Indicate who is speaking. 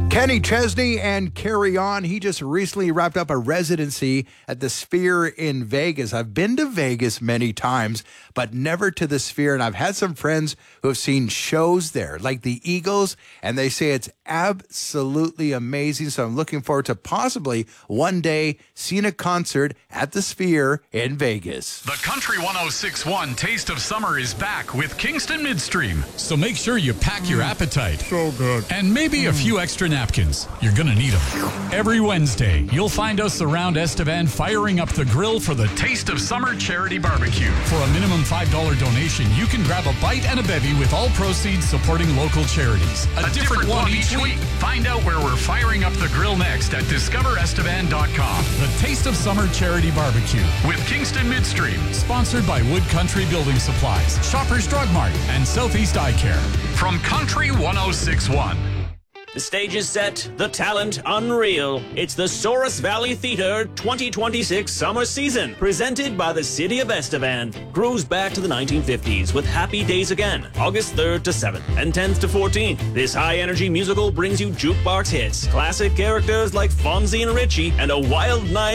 Speaker 1: Kenny Chesney and Carry On. He just recently wrapped up a residency at the Sphere in Vegas. I've been to Vegas many times, but never to the Sphere. And I've had some friends who have seen shows there, like the Eagles, and they say it's absolutely amazing. So I'm looking forward to possibly one day seeing a concert at the Sphere in Vegas.
Speaker 2: The Country 106.1 Taste of Summer is back with Kingston Midstream. So make sure you pack your appetite.
Speaker 3: So good.
Speaker 2: And maybe a few extra napkins. You're going to need them. Every Wednesday, you'll find us around Estevan firing up the grill for the Taste of Summer Charity Barbecue. For a minimum $5 donation, you can grab a bite and a bevy with all proceeds supporting local charities. A different one each week. Find out where we're firing up the grill next at discoverestevan.com. The Taste of Summer Charity Barbecue with Kingston Midstream. Sponsored by Wood Country Building Supplies, Shoppers Drug Mart, and Southeast Eye Care. From Country 106.1.
Speaker 4: The stage is set, the talent unreal. It's the Souris Valley Theatre 2026 summer season, presented by the City of Estevan. Grows back to the 1950s with Happy Days Again, August 3rd to 7th and 10th to 14th. This high-energy musical brings you jukebox hits, classic characters like Fonzie and Richie, and a wild night